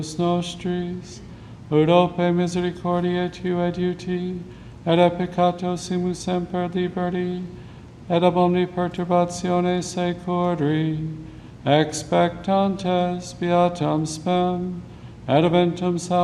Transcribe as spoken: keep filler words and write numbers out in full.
nostris, ut ope misericordiae Tuae duti, et a peccato simus semper liberi, et ab omni perturbatione securi, expectantes beatam spem, et eventum salvationem